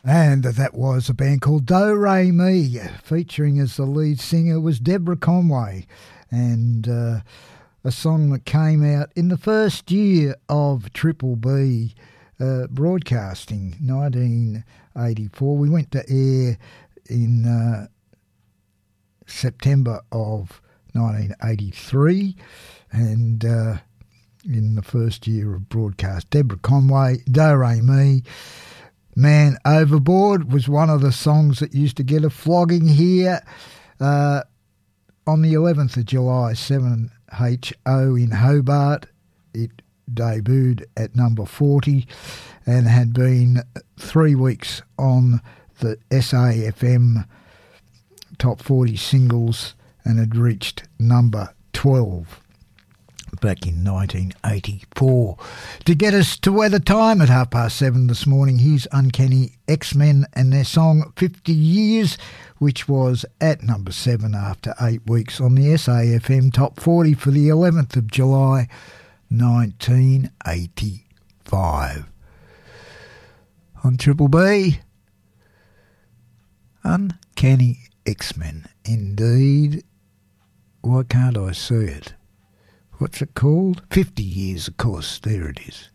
And that was a band called Do Re Mi, featuring as the lead singer was Deborah Conway, and a song that came out in the first year of Triple B broadcasting, 1984. We went to air in September of 1983, and in the first year of broadcast, Deborah Conway, Do Re Mi. Man Overboard was one of the songs that used to get a flogging here on the 11th of July, 7HO in Hobart. It debuted at number 40 and had been 3 weeks on the SAFM Top 40 Singles and had reached number 12 back in 1984. To get us to weather time at 7:30 this morning, here's Uncanny X-Men and their song 50 Years, which was at number 7 after 8 weeks on the SAFM Top 40 for the 11th of July 1985. On Triple B, Uncanny X-Men, indeed. Why can't I see it? What's it called? 50 Years, of course. There it is.